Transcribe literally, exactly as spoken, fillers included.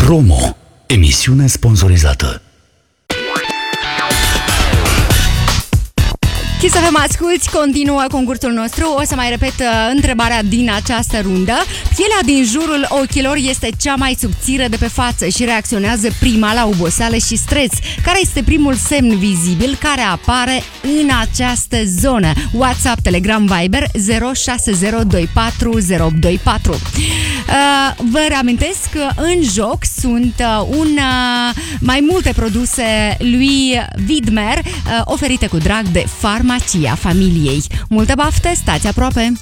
Promo. Emisiune sponsorizată. Kiss F M, asculți, continuă concursul nostru. O să mai repet uh, întrebarea din această rundă. Pielea din jurul ochilor este cea mai subțire de pe față și reacționează prima la oboseală și stres. Care este primul semn vizibil care apare în această zonă? WhatsApp, Telegram, Viber zero șase zero doi patru zero opt doi patru. Uh, vă reamintesc că în joc sunt uh, un, uh, mai multe produse lui Vidmer uh, oferite cu drag de Farmacia Familiei. Multă baftă, stați aproape!